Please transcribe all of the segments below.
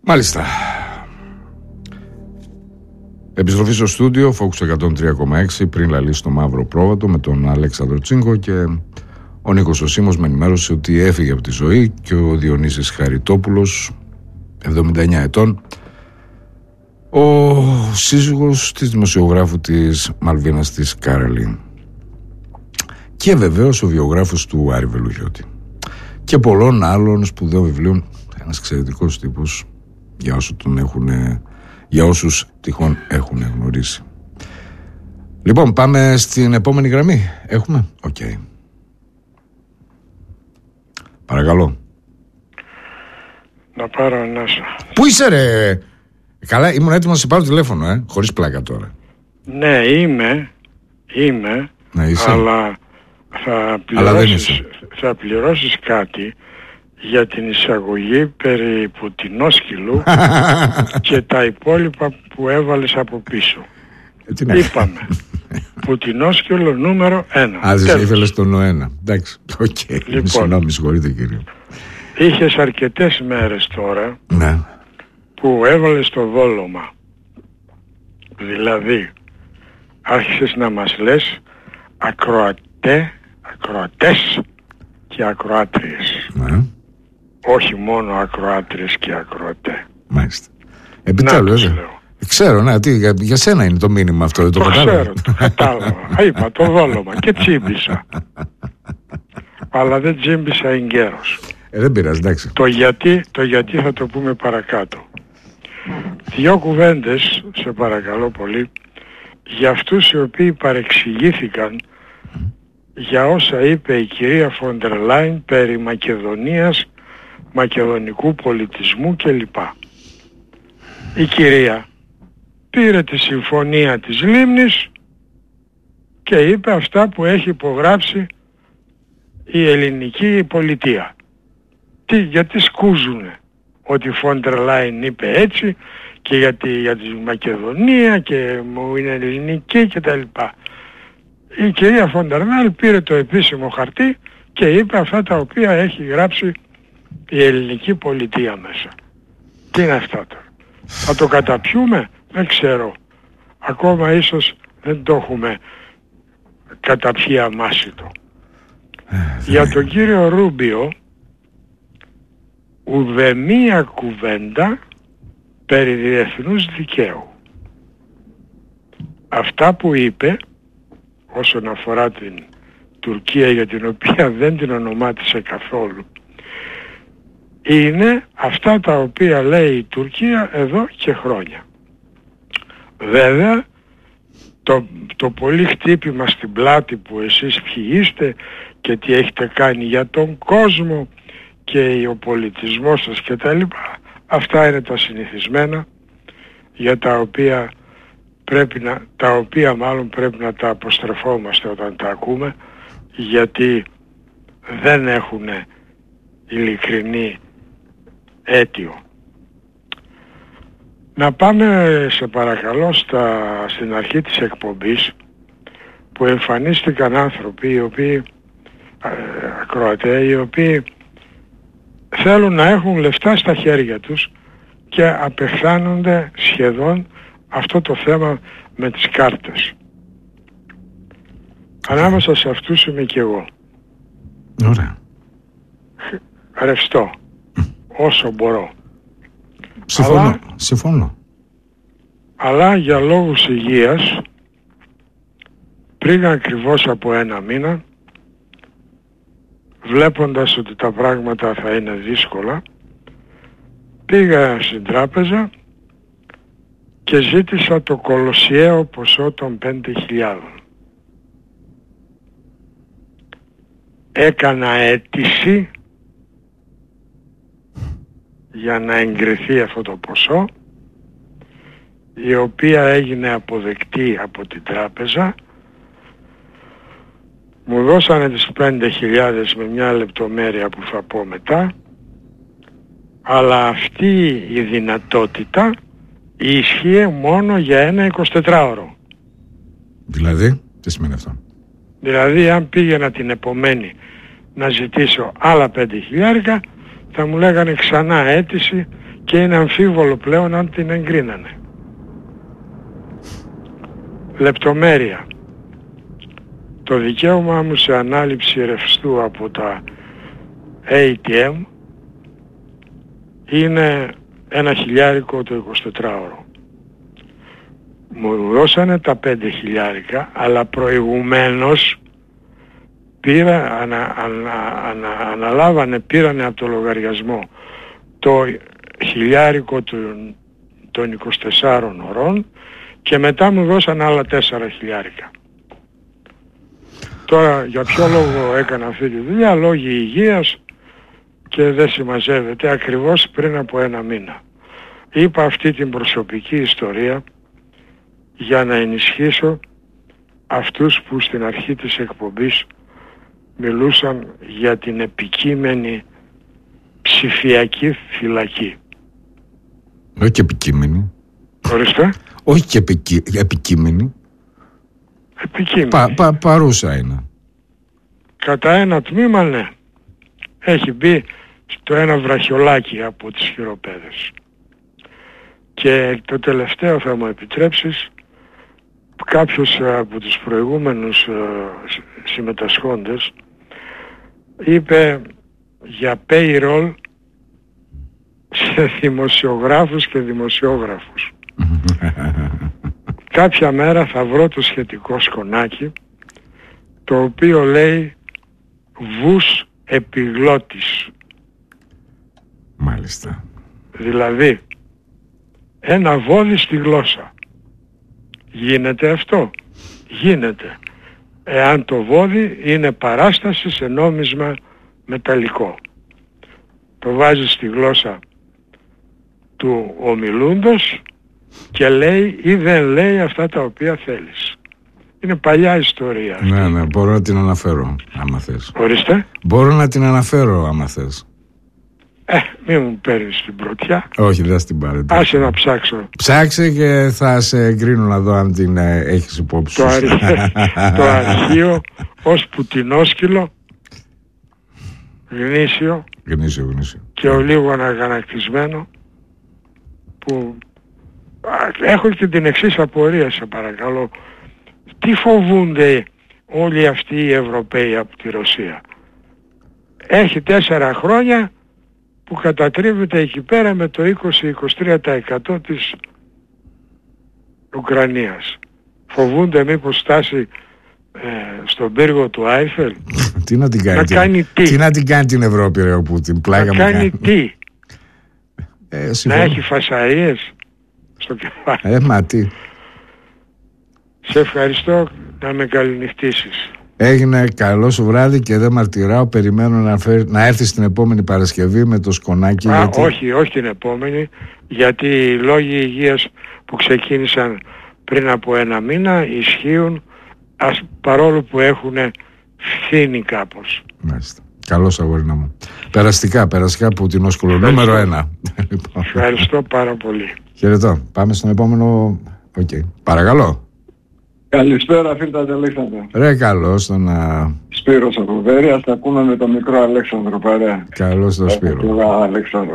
Μάλιστα. Επιστροφή στο στούντιο Focus 103,6 πριν λαλήσει το μαύρο πρόβατο με τον Αλέξανδρο Τσίγκο και ο Νίκος Οσίμος με ενημέρωσε ότι έφυγε από τη ζωή και ο Διονύσης Χαριτόπουλος, 79 ετών, ο σύζυγος της δημοσιογράφου της Μαλβίνας της Κάραλιν και βεβαίως ο βιογράφος του Άρη Βελουχιώτη και πολλών άλλων σπουδαίων βιβλίων. Ένας εξαιρετικός τύπος για όσους τυχόν έχουν γνωρίσει. Λοιπόν, πάμε στην επόμενη γραμμή. Έχουμε? Οκ. Παρακαλώ. Να πάρω ανάσα. Πού είσαι ρε? Καλά, ήμουν έτοιμος να σε πάρω τηλέφωνο, χωρίς πλάκα τώρα. Ναι, είμαι. Να είσαι. Αλλά θα πληρώσεις κάτι για την εισαγωγή περί πουτινόσκυλου και τα υπόλοιπα που έβαλες από πίσω. Είπαμε πουτινόσκυλο νούμερο 1. Δεν ήθελες το νο 1. Εντάξει, οκ. Συγγνώμη, συγχωρείτε κύριε. Είχες αρκετές μέρες τώρα, ναι, που έβαλες το δόλωμα. Δηλαδή άρχισες να μας λες ακροατές και ακροάτριες. Ναι. Όχι μόνο ακροάτριες και ακροατέ. Μάλιστα. Επιτέλους, ξέρω, για σένα είναι το μήνυμα αυτό, δεν το κατάλαβα. Ξέρω, το κατάλαβα. Είπα το δόλωμα και τσίμπησα. Αλλά δεν τσίμπησα εγκαίρος. Δεν πειράζει, εντάξει. Το γιατί θα το πούμε παρακάτω. 2 κουβέντες, σε παρακαλώ πολύ, για αυτούς οι οποίοι παρεξηγήθηκαν για όσα είπε η κυρία Φόντερ Λάιν περί Μακεδονίας, μακεδονικού πολιτισμού κλπ. Η κυρία πήρε τη συμφωνία της Λίμνης και είπε αυτά που έχει υπογράψει η ελληνική πολιτεία. Γιατί σκούζουνε ότι η Φόντερ Λάιν είπε έτσι και για τη Μακεδονία και μου είναι ελληνική κτλ. Η κυρία Φόντερ Λάιν πήρε το επίσημο χαρτί και είπε αυτά τα οποία έχει γράψει η ελληνική πολιτεία μέσα. Τι είναι αυτά τώρα? Θα το καταπιούμε? Δεν ξέρω. Ακόμα ίσως δεν το έχουμε καταπιεί αμάσιτο. Για τον κύριο Ρούμπιο ουδέμια κουβέντα περί διεθνούς δικαίου. Αυτά που είπε όσον αφορά την Τουρκία, για την οποία δεν την ονομάτισε καθόλου, είναι αυτά τα οποία λέει η Τουρκία εδώ και χρόνια. Βέβαια το πολύ χτύπημα στην πλάτη που εσείς ποιοι είστε και τι έχετε κάνει για τον κόσμο και ο πολιτισμός σας και τα λοιπά, αυτά είναι τα συνηθισμένα για τα οποία πρέπει να τα αποστρεφόμαστε όταν τα ακούμε, γιατί δεν έχουν ειλικρινή αίτιο. Να πάμε σε παρακαλώ στην αρχή της εκπομπής που εμφανίστηκαν άνθρωποι οι οποίοι ακροατές, οι οποίοι θέλουν να έχουν λεφτά στα χέρια τους και απεχθάνονται σχεδόν αυτό το θέμα με τις κάρτες. Ανάμεσα σε αυτούς είμαι και εγώ. Ωραία. Ρευστό όσο μπορώ. Συμφωνώ. Αλλά για λόγους υγείας πριν ακριβώς από 1 μήνα, βλέποντας ότι τα πράγματα θα είναι δύσκολα, πήγα στην τράπεζα και ζήτησα το κολοσιαίο ποσό των 5.000. Έκανα αίτηση για να εγκριθεί αυτό το ποσό, η οποία έγινε αποδεκτή από την τράπεζα. Μου δώσανε τις 5.000 με μια λεπτομέρεια που θα πω μετά, αλλά αυτή η δυνατότητα ίσχυε μόνο για ένα 24ωρο. Δηλαδή, τι σημαίνει αυτό? Δηλαδή αν πήγαινα την επομένη να ζητήσω άλλα 5.000, θα μου λέγανε ξανά αίτηση και είναι αμφίβολο πλέον αν την εγκρίνανε. Λεπτομέρεια. Το δικαίωμα μου σε ανάληψη ρευστού από τα ATM είναι 1.000 το 24ωρο. Μου δώσανε τα 5.000, αλλά προηγουμένως πήρανε από το λογαριασμό το 1.000 των 24 ωρών και μετά μου δώσανε άλλα 4.000. Τώρα για ποιο λόγο έκανα αυτή τη δουλειά? Λόγοι υγείας και δεν συμμαζεύεται, ακριβώς πριν από 1 μήνα. Είπα αυτή την προσωπική ιστορία για να ενισχύσω αυτούς που στην αρχή της εκπομπής μιλούσαν για την επικείμενη ψηφιακή φυλακή. Όχι και επικείμενη. Ορίστε. Όχι και επικείμενη. Επικείμενη. Παρούσα είναι. Κατά ένα τμήμα, ναι. Έχει μπει στο ένα βραχιολάκι από τις χειροπέδες. Και το τελευταίο, θα μου επιτρέψεις, κάποιος από τους προηγούμενους συμμετασχόντες είπε για payroll σε δημοσιογράφους και δημοσιόγραφους. Κάποια μέρα θα βρω το σχετικό σκονάκι, το οποίο λέει βους επιγλώτης. Μάλιστα. Δηλαδή ένα βόδι στη γλώσσα. Γίνεται αυτό? Γίνεται. Εάν το βόδι είναι παράσταση σε νόμισμα μεταλλικό. Το βάζεις στη γλώσσα του ομιλούντος και λέει ή δεν λέει αυτά τα οποία θέλεις. Είναι παλιά ιστορία αυτή. Ναι, μπορώ να την αναφέρω άμα θες. Ορίστε. Μπορώ να την αναφέρω άμα θες. Μην μου παίρνεις την πρωτιά. Όχι, δεν θα την πάρετε. Άσε να ψάξω. Ψάξε και θα σε εγκρίνω να δω αν την έχεις υπόψη. Το αρχείο ως πουτινόσκυλο, γνήσιο και ο λίγο αναγανακτισμένο, που έχω και την εξής απορία, σε παρακαλώ. Τι φοβούνται όλοι αυτοί οι Ευρωπαίοι από τη Ρωσία? Έχει 4 χρόνια που κατατρίβεται εκεί πέρα με το 20-23% της Ουκρανίας. Φοβούνται μήπως φτάσει στον πύργο του Άιφελ? Τι να την κάνει? Να κάνει τι? Τι να την κάνει την Ευρώπη, ρε ο Πούτιν? Να κάνει τι? Να έχει φασαρίες στο κεφάλι? Μα τι. Σε ευχαριστώ, να με καληνυχτήσεις. Έγινε, καλό σου βράδυ και δεν μαρτυράω. Περιμένω να έρθεις την επόμενη Παρασκευή με το σκονάκι. Όχι την επόμενη, γιατί οι λόγοι υγείας που ξεκίνησαν πριν από 1 μήνα ισχύουν, παρόλο που έχουν φθήνει κάπως. Μάλιστα. Καλώς, αγόρινα μου. Περαστικά πουτινόσκυλο νούμερο 1. Ευχαριστώ πάρα πολύ. Χαιρετώ. Πάμε στον επόμενο. Παρακαλώ. Καλησπέρα, φίλε Αλέξανδρο. Ρε, καλώς τον Σπύρος από Βέρεια, θα ακούμε με τον μικρό Αλέξανδρο παρέα. Καλώς τον Σπύρο. Αλέξανδρο.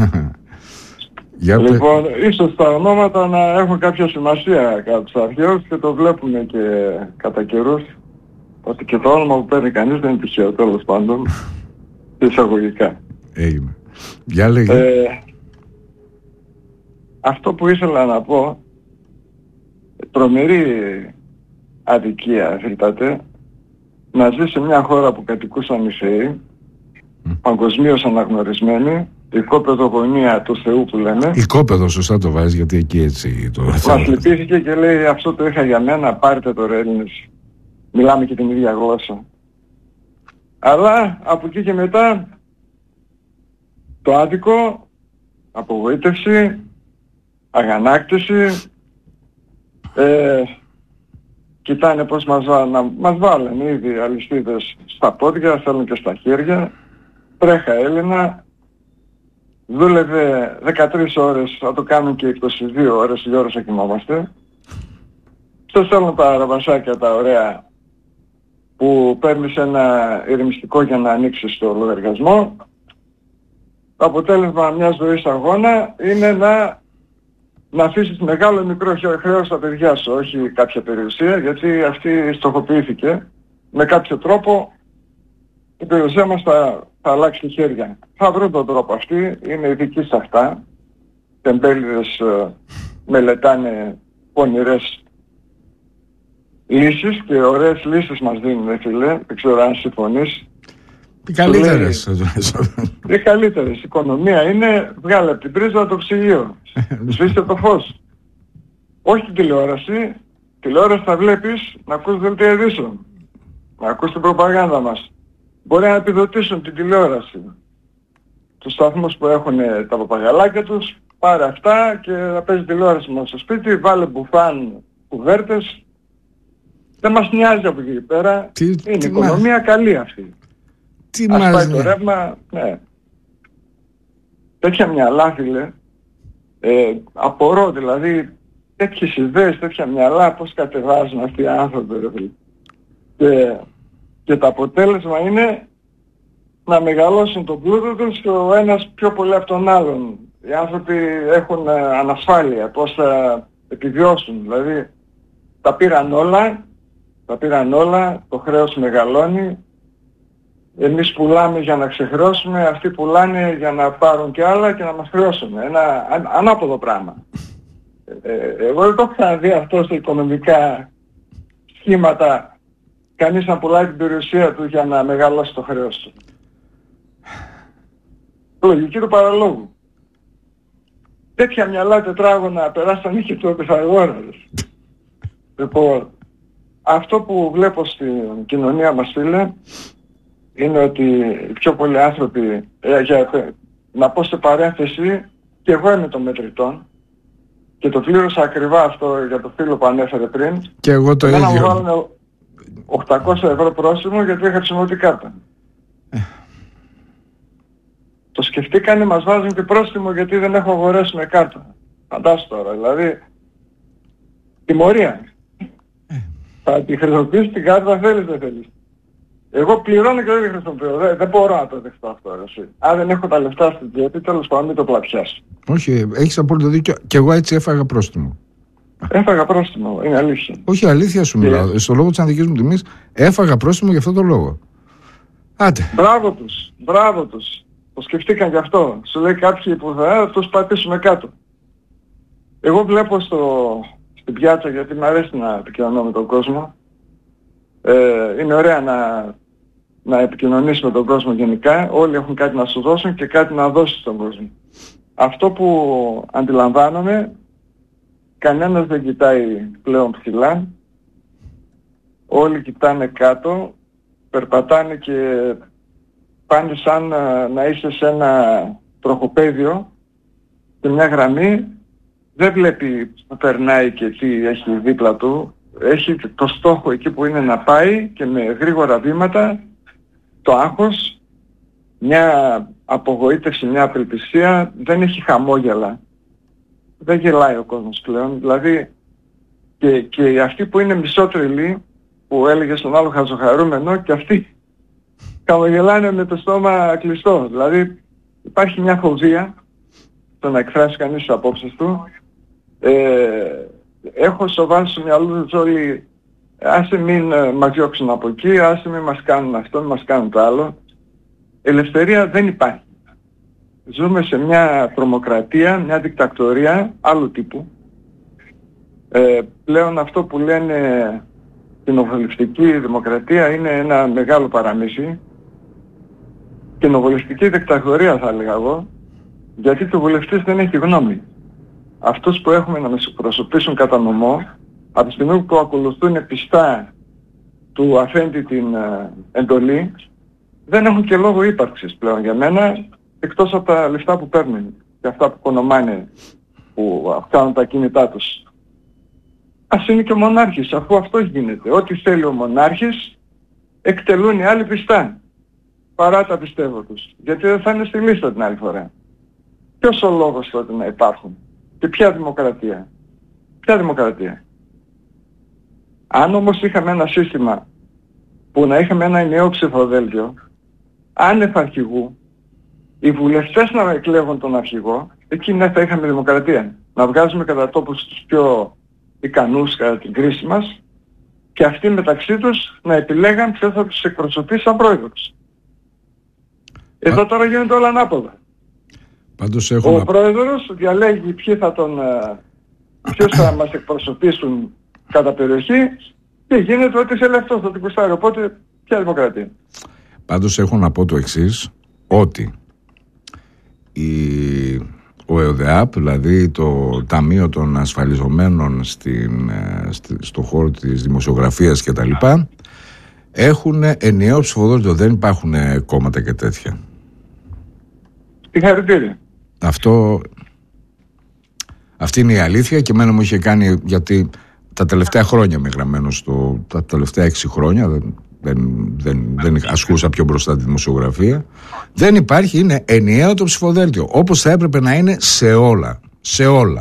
Λοιπόν, ίσως τα ονόματα να έχουν κάποια σημασία κατά τους αρχαίους και το βλέπουμε και κατά καιρούς, ότι και το όνομα που παίρνει κανείς δεν είναι τυχαίο, τέλος πάντων, εισαγωγικά. Έγινε. Για λέγε. Αυτό που ήθελα να πω, τρομερή αδικία, φίλτατε, να ζει σε μια χώρα που κατοικούσαν οι Θεοί, παγκοσμίως αναγνωρισμένοι, οικόπεδο γωνία του Θεού που λένε. Οικόπεδο, σωστά το βάζεις, γιατί εκεί έτσι το... Μας λυπήθηκε και λέει, αυτό το είχα για μένα, πάρτε τώρα Έλληνες. Μιλάμε και την ίδια γλώσσα. Αλλά από εκεί και μετά, το άδικο, απογοήτευση, αγανάκτηση, κοιτάνε πως μας βάλουν ήδη αλυσίδες στα πόδια, θέλουν και στα χέρια. Τρέχα Έλληνα, δούλευε 13 ώρες, θα το κάνουν και 22 ώρες, η ώρα θα κοιμόμαστε. Στο στέλνουν τα ραβασάκια τα ωραία που παίρνεις ένα ηρεμιστικό για να ανοίξεις το λογαριασμό. το αποτέλεσμα μιας ζωής αγώνα είναι να αφήσεις μεγάλο ή μικρό χρέος στα παιδιά σου, όχι κάποια περιουσία, γιατί αυτή στοχοποιήθηκε. Με κάποιο τρόπο η περιουσία μας θα αλλάξει χέρια. Θα βρουν τον τρόπο αυτοί, είναι ειδικοί σε αυτά. Τεμπέληδες μελετάνε πονηρές λύσεις και ωραίες λύσεις μας δίνουν, φίλε. Δεν ξέρω αν συμφωνείς. Οι καλύτερες. Οι καλύτερες. Η οικονομία είναι βγάλε από την πρίζα το ψυγείο. Σβήστε το φως. Όχι την τηλεόραση. Τηλεόραση θα βλέπεις να ακούς δελτία ειδήσεων. Να ακούς την προπαγάνδα μας. Μπορεί να επιδοτήσουν την τηλεόραση. Τους σταθμούς που έχουν τα παπαγαλάκια τους, πάρε αυτά και να παίζει τηλεόραση μας στο σπίτι, βάλε μπουφάν κουβέρτες. Δεν μας νοιάζει από εκεί πέρα. Είναι οικονομία καλή αυτή. Ας πάει το ρεύμα, ναι. Τέτοια μυαλά, φίλε, απορώ δηλαδή, τέτοιες ιδέες, τέτοια μυαλά, πώς κατεβάζουν αυτοί οι άνθρωποι, ρε φίλε. Και το αποτέλεσμα είναι να μεγαλώσουν τον πλούτο τους και ο ένας πιο πολύ από τον άλλον. Οι άνθρωποι έχουν ανασφάλεια, πώς θα επιβιώσουν, δηλαδή τα πήραν όλα, το χρέος μεγαλώνει. Εμείς πουλάμε για να ξεχρεώσουμε, αυτοί πουλάνε για να πάρουν και άλλα και να μας χρεώσουν. Ένα ανάποδο πράγμα. Εγώ δεν το έχω ξαναδεί αυτό στα οικονομικά σχήματα, κανείς να πουλάει την περιουσία του για να μεγαλώσει το χρέος του. Λογική του παραλόγου. Τέτοια μυαλά τετράγωνα περάσαν και το Πυθαγόρας. Λοιπόν, αυτό που βλέπω στην κοινωνία μας, φίλε, είναι ότι οι πιο πολλοί άνθρωποι, να πω σε παρένθεση, και εγώ είμαι των μετρητών και το πλήρωσα ακριβά αυτό για το φίλο που ανέφερε πριν. Και εγώ το ίδιο. Να μου βάλουν 800 ευρώ πρόσημο γιατί είχα χρησιμοποιητική κάρτα. Το σκεφτήκανε, μας βάζουν και πρόστιμο γιατί δεν έχω αγοράσει με κάρτα. Φαντάσου τώρα, δηλαδή τιμωρία. Θα τη χρησιμοποιήσεις την κάρτα, θέλεις δεν θέλεις. Εγώ πληρώνω και δεν τη χρησιμοποιώ. Δεν μπορώ να το δεχτώ αυτό. Αν δεν έχω τα λεφτά στην τσέπη, τέλος πάντων μην το πλατιάσω. Όχι, έχεις απόλυτο δίκιο. Και εγώ έτσι έφαγα πρόστιμο. Έφαγα πρόστιμο, είναι αλήθεια. Όχι, αλήθεια σου μιλάω. Στο λόγο της ανδικής μου τιμής έφαγα πρόστιμο για αυτό το λόγο. Άντε. Μπράβο τους. Το σκεφτήκαν γι' αυτό. Σου λέει κάποιοι που θα τους πατήσουμε κάτω. Εγώ βλέπω στην πιάτσα, γιατί μου αρέσει να επικοινωνώ με τον κόσμο. Είναι ωραία να επικοινωνείς με τον κόσμο γενικά. Όλοι έχουν κάτι να σου δώσουν και κάτι να δώσεις στον κόσμο. Αυτό που αντιλαμβάνομαι, κανένας δεν κοιτάει πλέον ψηλά. Όλοι κοιτάνε κάτω, περπατάνε και πάνε σαν να είσαι σε ένα τροχοπέδιο, σε μια γραμμή. Δεν βλέπει που περνάει και τι έχει δίπλα του. Έχει το στόχο εκεί που είναι να πάει και με γρήγορα βήματα, το άγχος, μια απογοήτευση, μια απελπισία, δεν έχει χαμόγελα. Δεν γελάει ο κόσμος πλέον. Δηλαδή και αυτοί που είναι μισότρελοι, που έλεγε στον άλλο χαζοχαρούμενο, και αυτοί χαμογελάνε με το στόμα κλειστό. Δηλαδή υπάρχει μια φοβία στο να εκφράσει κανείς τις απόψεις του. Έχω σοβαρά στο μυαλό τους όλοι, άσε μην μας διώξουν από εκεί, άσε μην μας κάνουν αυτό, μην μας κάνουν το άλλο. Ελευθερία δεν υπάρχει. Ζούμε σε μια τρομοκρατία, μια δικτακτορία άλλου τύπου. Πλέον αυτό που λένε κοινοβουλευτική δημοκρατία είναι ένα μεγάλο παραμύθι. Κοινοβουλευτική δικτατορία θα έλεγα εγώ, γιατί το βουλευτής δεν έχει γνώμη. Αυτούς που έχουμε να μας εκπροσωπήσουν κατά νομό, από τη στιγμή που ακολουθούν πιστά του αφέντη την εντολή, δεν έχουν και λόγο ύπαρξης πλέον για μένα, εκτός από τα λεφτά που παίρνουν και αυτά που κονομάνε, που αυξάνουν τα κίνητά τους. Ας είναι και ο μονάρχης, αφού αυτό γίνεται. Ό,τι θέλει ο μονάρχης, εκτελούν οι άλλοι πιστά, παρά τα πιστεύω τους. Γιατί δεν θα είναι στη λίστα την άλλη φορά. Ποιος ο λόγος τότε να υπάρχουν? Και ποια δημοκρατία? Ποια δημοκρατία? Αν όμως είχαμε ένα σύστημα που να είχαμε ένα ενιαίο ψηφοδέλτιο, άνευ αρχηγού, οι βουλευτές να εκλέγουν τον αρχηγό, εκεί ναι θα είχαμε δημοκρατία. Να βγάζουμε κατά τόπους τους πιο ικανούς κατά την κρίση μας και αυτοί μεταξύ τους να επιλέγαν ποιος θα τους εκπροσωπήσει σαν πρόεδρος. Εδώ τώρα γίνεται όλα ανάποδα. Ο πρόεδρος διαλέγει ποιος θα μας εκπροσωπήσουν κατά περιοχή και γίνεται ό,τι θέλει αυτός, θα την κουστάρει. Οπότε ποια δημοκρατία. Πάντως έχω να πω το εξής, ότι ο ΕΟΔΕΑΠ, δηλαδή το Ταμείο των Ασφαλιζομένων στο χώρο της δημοσιογραφίας και τα λοιπά, έχουν ενιαίο ψηφοδέλτιο, δεν υπάρχουν κόμματα και τέτοια. Συγχαρητήρια. Αυτή είναι η αλήθεια και εμένα μου είχε κάνει, γιατί τα τελευταία χρόνια είμαι γραμμένος, τα τελευταία 6 χρόνια δεν ασκούσα πιο μπροστά τη δημοσιογραφία. Δεν υπάρχει, είναι ενιαίο το ψηφοδέλτιο, όπως θα έπρεπε να είναι σε όλα.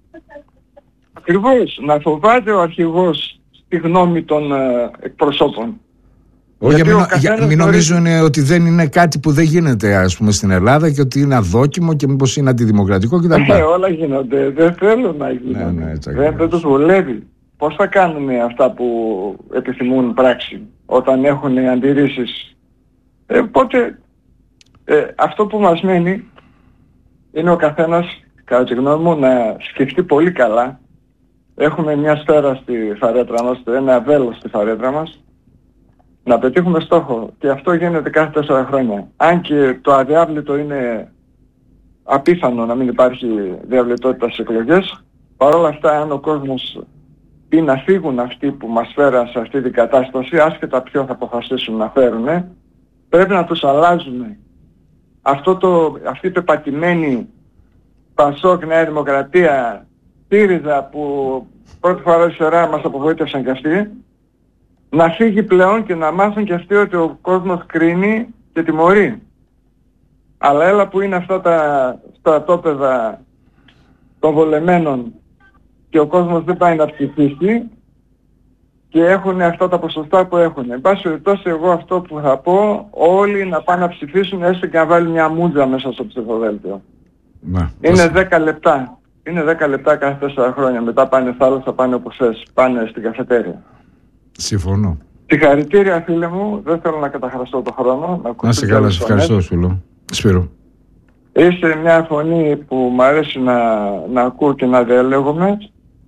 Ακριβώς, να φοβάται ο αρχηγός τη γνώμη των εκπροσώπων. Όχι, μην νομίζουν ότι δεν είναι κάτι που δεν γίνεται, ας πούμε, στην Ελλάδα και ότι είναι αδόκιμο και μήπως είναι αντιδημοκρατικό κτλ. Όλα γίνονται, δεν θέλουν να γίνονται. Δεν τους βολεύει. Πώς θα κάνουμε αυτά που επιθυμούν πράξη όταν έχουν αντιρρήσεις. Οπότε αυτό που μας μένει είναι ο καθένας, κατά τη γνώμη μου, να σκεφτεί πολύ καλά. Έχουμε μια σφαίρα στη φαρέτρα μας, ένα βέλος στη φαρέτρα μας, να πετύχουμε στόχο. Και αυτό γίνεται κάθε 4 χρόνια. Αν και το αδιάβλητο είναι απίθανο να μην υπάρχει διαβλητότητα στις εκλογές, παρόλα αυτά αν ο κόσμος πει να φύγουν αυτοί που μας φέραν σε αυτή την κατάσταση, άσχετα ποιο θα αποφασίσουν να φέρουν, πρέπει να τους αλλάζουμε. Αυτή η πεπατημένη Πασόκ, Νέα Δημοκρατία, ΣΥΡΙΖΑ που πρώτη φορά αριστερά μας απογοήτευσαν κι αυτοί, να φύγει πλέον και να μάθουν κι αυτοί ότι ο κόσμος κρίνει και τιμωρεί. Αλλά έλα που είναι αυτά τα στρατόπεδα των βολεμένων και ο κόσμος δεν πάει να ψηφίσει και έχουν αυτά τα ποσοστά που έχουν. Εν πάση περιπτώσει, εγώ αυτό που θα πω, όλοι να πάνε να ψηφίσουν, έστω και να βάλει μια μούτζα μέσα στο ψηφοδέλτιο. Είναι 10 λεπτά. Είναι 10 λεπτά κάθε 4 χρόνια. Μετά πάνε θάλασσα, πάνε όπως θες. Πάνε στην καφετέρια. Συμφωνώ. Συγχαρητήρια φίλε μου. Δεν θέλω να καταχραστώ το χρόνο. Να είσαι καλά, σε ευχαριστώ Σπύρο. Είσαι μια φωνή που μου αρέσει να ακούω και να διαλέγομαι.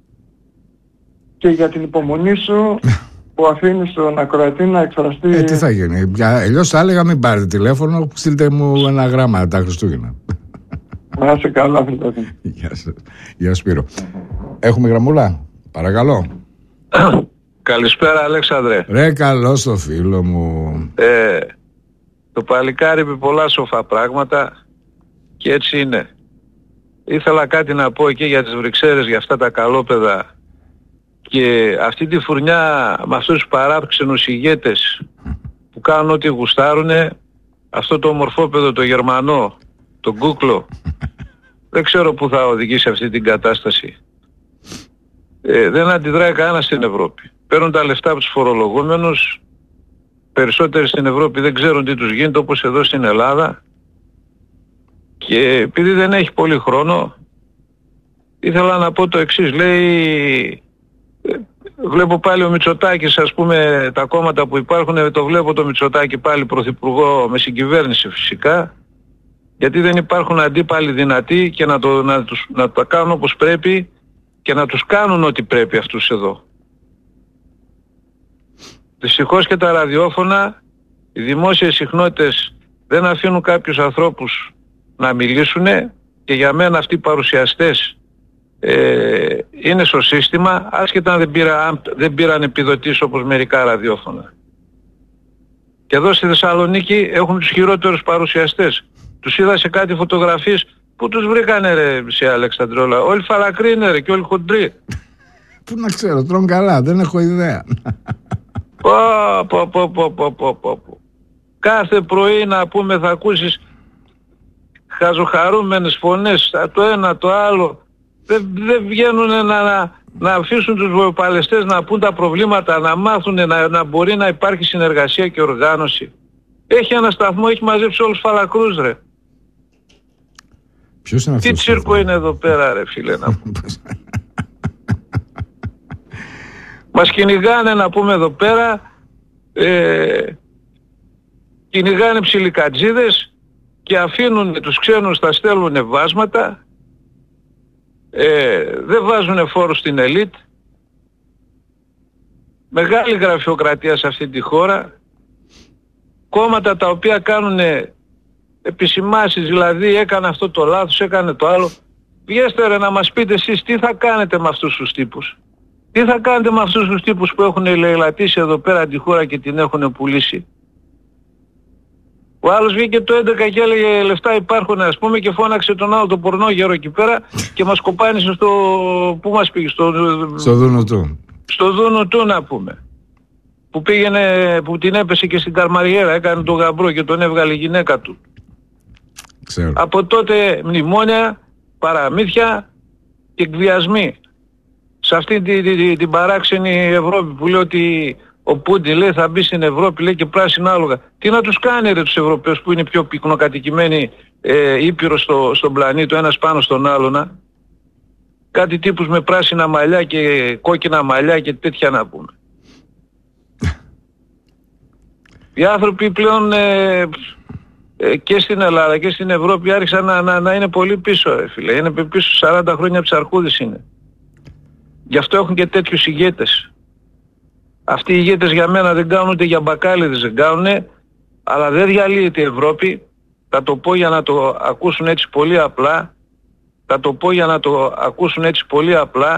Και για την υπομονή σου που αφήνεις τον ακροατή να εκφραστεί. Τι θα γίνει. Αλλιώς θα έλεγα μην πάρετε τηλέφωνο, στείλτε μου ένα γράμμα τα Χριστούγεννα. Να είσαι καλά, φίλε. Γεια Σπύρο. Έχουμε γραμμούλα, παρακαλώ. Καλησπέρα Αλέξανδρε. Ρε καλώς το φίλο μου. Το παλικάρι είπε πολλά σοφά πράγματα και έτσι είναι. Ήθελα κάτι να πω εκεί για τις Βρυξέλλες, για αυτά τα καλόπεδα και αυτή τη φουρνιά με αυτούς τους παράξενους ηγέτες που κάνουν ό,τι γουστάρουνε, αυτό το ομορφόπεδο το Γερμανό, τον Κούκλο, δεν ξέρω πού θα οδηγήσει αυτή την κατάσταση. Δεν αντιδράει κανένα στην Ευρώπη. Παίρνουν τα λεφτά από τους φορολογούμενους, περισσότεροι στην Ευρώπη δεν ξέρουν τι τους γίνεται όπως εδώ στην Ελλάδα και επειδή δεν έχει πολύ χρόνο ήθελα να πω το εξής. Λέει, βλέπω πάλι ο Μητσοτάκης, ας πούμε, τα κόμματα που υπάρχουν, το βλέπω το Μητσοτάκη πάλι πρωθυπουργό με συγκυβέρνηση φυσικά, γιατί δεν υπάρχουν αντίπαλοι δυνατοί και να τα κάνουν όπως πρέπει και να τους κάνουν ό,τι πρέπει αυτούς εδώ. Δυστυχώς και τα ραδιόφωνα, οι δημόσιες συχνότητες δεν αφήνουν κάποιους ανθρώπους να μιλήσουν και για μένα αυτοί οι παρουσιαστές είναι στο σύστημα, άσχετα αν δεν πήραν επιδοτήσεις όπως μερικά ραδιόφωνα. Και εδώ στη Θεσσαλονίκη έχουν τους χειρότερους παρουσιαστές. Τους είδα σε κάτι φωτογραφίες. Πού τους βρήκανε ρε σε Αλεξανδρόλα? Όλοι φαλακροί είναι ρε και όλοι χοντροί. Πού να ξέρω, τρώνε καλά, δεν έχω ιδέα. Κάθε πρωί να πούμε θα ακούσεις χαζοχαρούμενες φωνές, το ένα το άλλο. Δεν βγαίνουν να αφήσουν τους βοηπαλαιστές να πούν τα προβλήματα, να μάθουν, να μπορεί να υπάρχει συνεργασία και οργάνωση. Έχει ένα σταθμό, έχει μαζέψει όλους τους φαλακρούς ρε. Ποιος είναι αυτός? Τι τσίρκο είναι εδώ πέρα, ρε φίλε, να πούμε. Μας κυνηγάνε, να πούμε, εδώ πέρα, κυνηγάνε ψιλικατζίδες και αφήνουν τους ξένους, τα στέλνουν βάσματα, δεν βάζουν φόρους στην ελίτ. Μεγάλη γραφειοκρατία σε αυτή τη χώρα, κόμματα τα οποία κάνουν επισημάσεις, δηλαδή έκανε αυτό το λάθος, έκανε το άλλο. Βγέστε ρε να μας πείτε εσείς τι θα κάνετε με αυτούς τους τύπους. Τι θα κάνετε με αυτούς τους τύπους που έχουν ελεηλατήσει εδώ πέρα τη χώρα και την έχουν πουλήσει. Ο άλλος βγήκε το 11 και έλεγε λεφτά υπάρχουν, ας πούμε, και φώναξε τον άλλο το πορνόγερο εκεί πέρα και μας κοπάνισε στο... Πού μας πήγε? Στο Δούνο του. Στο Δούνο του, να πούμε. Που πήγαινε, που την έπεσε και στην Καρμαριέρα, έκανε τον γαμπρό και τον έβγαλε η γυναίκα του. Ξέρω. Από τότε μνημόνια, παραμύθια και εκβιασμοί. Σε αυτή την παράξενη Ευρώπη που λέει ότι ο Πούντιν λέει θα μπει στην Ευρώπη, λέει, και πράσινα άλογα. Τι να τους κάνει ρε τους Ευρωπαίους που είναι πιο πυκνοκατοικημένοι ήπειρος στον πλανήτη, ο ένας πάνω στον άλλον? Κάτι τύπους με πράσινα μαλλιά και κόκκινα μαλλιά και τέτοια, να πούμε. Οι άνθρωποι πλέον και στην Ελλάδα και στην Ευρώπη άρχισαν να είναι πολύ πίσω, φίλε. Είναι πίσω 40 χρόνια από τις αρχούδες είναι. Γι' αυτό έχουν και τέτοιους ηγέτες. Αυτοί οι ηγέτες για μένα δεν κάνουν ούτε για μπακάλιδες, δεν κάνουν, αλλά δεν διαλύεται η Ευρώπη. Θα το πω για να το ακούσουν έτσι πολύ απλά.